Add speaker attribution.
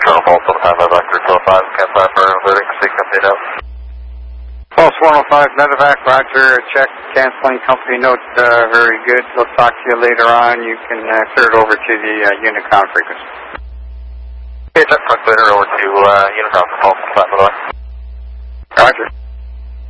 Speaker 1: Metro, Pulse 105, Vector 205, cancel for loading, speak company note.
Speaker 2: Pulse 105, Medevac, Roger, check, canceling company note, very good. We'll talk to you later on. You can clear it over to the Unicom frequency.
Speaker 1: Okay, check, clear over to Unicom for Pulse 105, bye-bye.